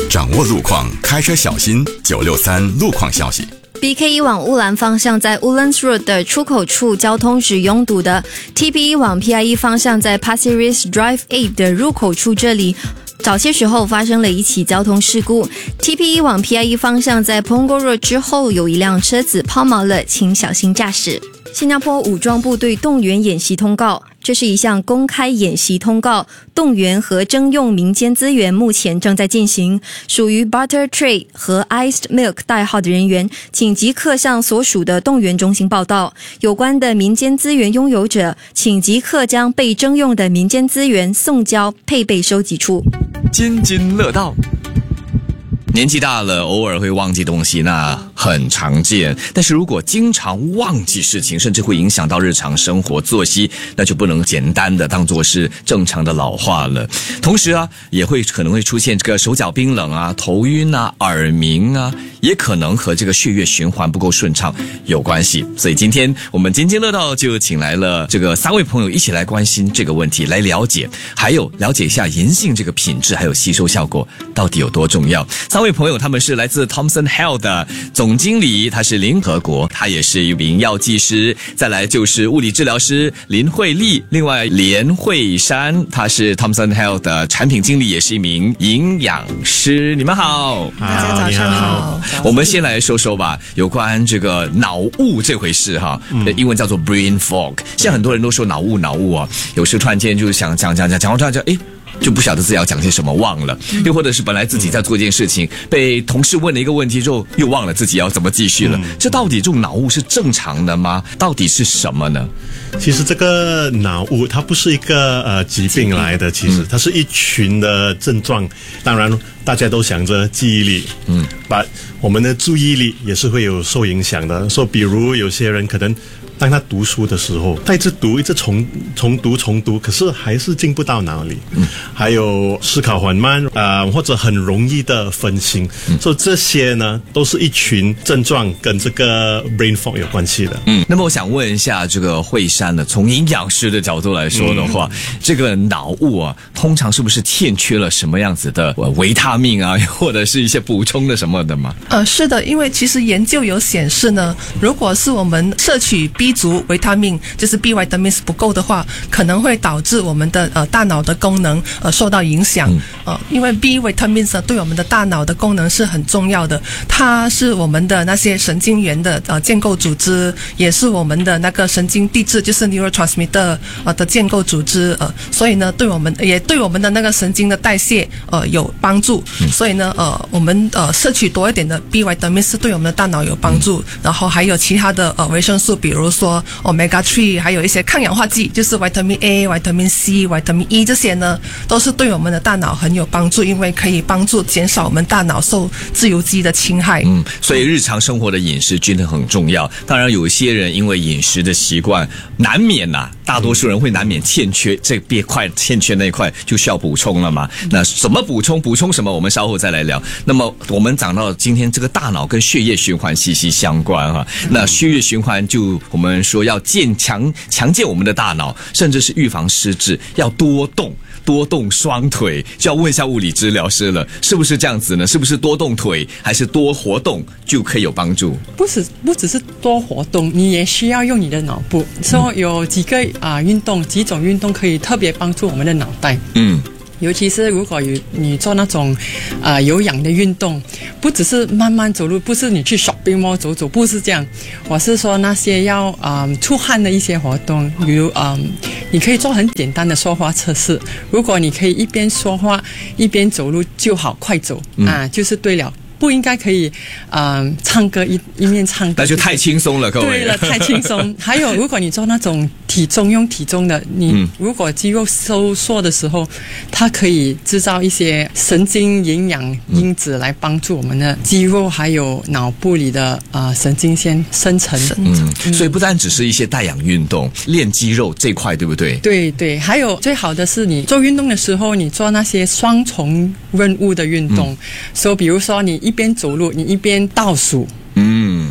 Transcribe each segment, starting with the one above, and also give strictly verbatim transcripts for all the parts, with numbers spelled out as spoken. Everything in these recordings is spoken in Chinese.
掌握路况，开车小心。九六三路况消息。 B K 一往乌兰方向在 Woodlands Road 的出口处交通是拥堵的 T P 一往 P I 一方向在 Pasir Ris Drive 八的入口处这里早些时候发生了一起交通事故 T P 一往 P I 一方向在 Punggol Road 之后有一辆车子抛锚了，请小心驾驶。新加坡武装部队动员演习通告，这是一项公开演习通告，动员和征用民间资源目前正在进行，属于 Butter Trade 和 Iced Milk 代号的人员请即刻向所属的动员中心报到，有关的民间资源拥有者请即刻将被征用的民间资源送交配备收集处。 津津乐道。年纪大了偶尔会忘记东西，那很常见，但是如果经常忘记事情，甚至会影响到日常生活作息，那就不能简单的当作是正常的老化了。同时啊，也会可能会出现这个手脚冰冷啊、头晕啊、耳鸣啊，也可能和这个血液循环不够顺畅有关系。所以今天我们津津乐道就请来了这个三位朋友一起来关心这个问题，来了解，还有了解一下银杏这个品质还有吸收效果到底有多重要。三位朋友他们是来自 Thomson Health 的总经理，他是林和国，他也是一名药剂师，再来就是物理治疗师林慧丽，另外连慧珊，他是 Thomson Health 的产品经理，也是一名营养师。你们好， 大家早上好。 我们先来说说吧，有关这个脑雾这回事哈，嗯、英文叫做 brain fog。现在很多人都说脑雾脑雾啊，有时突然间就是想讲讲讲讲到这样，诶就不晓得自己要讲些什么忘了，又或者是本来自己在做一件事情，被同事问了一个问题之后又忘了自己要怎么继续了。这到底这种脑雾是正常的吗？到底是什么呢？ 其实这个脑雾它不是一个呃疾病来的，其实它是一群的症状。当然大家都想着记忆力，嗯，把我们的注意力也是会有受影响的。说比如有些人可能当他读书的时候，他一直读，一直重重读重读，可是还是进不到脑里。嗯，还有思考缓慢，呃，或者很容易的分心。嗯，所以这些呢，都是一群症状跟这个 brain fog 有关系的。 嗯，那么我想问一下这个慧珊呢，从营养师的角度来说的话，嗯、这个脑雾啊，通常是不是欠缺了什么样子的维他命啊，或者是一些补充的什么的吗？ 呃，是的，因为其实研究有显示呢，如果是我们摄取 B 族维他命，就是 B vitamins 不够的话，可能会导致我们的呃大脑的功能呃受到影响。嗯、呃，因为 B vitamins 呢对我们的大脑的功能是很重要的，它是我们的那些神经元的呃建构组织，也是我们的那个神经递质，就是 neurotransmitter 呃的建构组织。呃，所以呢，对我们也对我们的那个神经的代谢呃有帮助。嗯、所以呢，呃，我们呃摄取多一点的 B vitamins 对我们的大脑有帮助。嗯、然后还有其他的呃维生素，比如说 omega 三，还有一些抗氧化剂，就是 vitamin A、vitamin C、vitamin E 这些呢，都是对我们的大脑很有帮助，因为可以帮助减少我们大脑受自由基的侵害。 嗯，所以日常生活的饮食均衡很重要。当然，有些人因为饮食的习惯，难免呐、啊，大多数人会难免欠缺这边块，欠缺那一块，就需要补充了嘛。那怎么补充？补充什么？我们稍后再来聊。那么我们讲到今天这个大脑跟血液循环息息相关哈、啊。那血液循环就我们说要健强强健我们的大脑，甚至是预防失智，要多动。多动双腿，就要问一下物理治疗师了，是不是这样子呢？是不是多动腿还是多活动就可以有帮助？ 不是，不只是多活动，你也需要用你的脑部。所以有几个啊、呃、运动，几种运动可以特别帮助我们的脑袋。嗯。尤其是如果有你做那种呃有氧的运动，不只是慢慢走路，不是你去 shopping mall 走走，不是这样。我是说那些要啊、呃、出汗的一些活动，比如啊、呃、你可以做很简单的说话测试。如果你可以一边说话一边走路就好，快走、嗯、啊，就是对了。不应该可以，嗯、呃，唱歌一一面唱歌， 那就太轻松了，各位。 对了，太轻松。还有，如果你做那种体重用体重的，你如果肌肉收缩的时候，它可以制造一些神经营养因子来帮助我们的肌肉还有脑部里的啊、呃、神经线生成。 嗯，嗯所以不单只是一些带氧运动，练肌肉这块，对不对？ 对对，还有最好的是你做运动的时候，你做那些双重任务的运动，所以、嗯 so, 比如说你一边走路，你一边倒数。 嗯，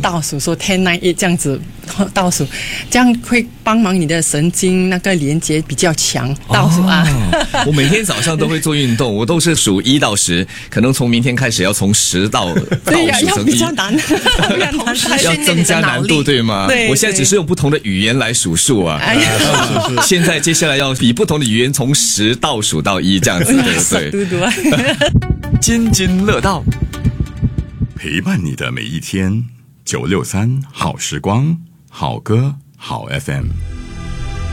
倒数，说 ten nine eight 这样子倒数，这样会帮忙你的神经那个连接比较强。倒数啊， 我每天早上都会做运动，我都是数一到十，可能从明天开始要从十到倒对呀、 数成一要比较。难， 要增加难度，对吗？ 对我现在只是用不同的语言来数数啊。 哎呀， 现在接下来要以不同的语言从十倒数到一，这样子，对不对？ 嘟嘟啊， 津津乐道， 陪伴你的每一天。九六三好时光，好歌好 F M。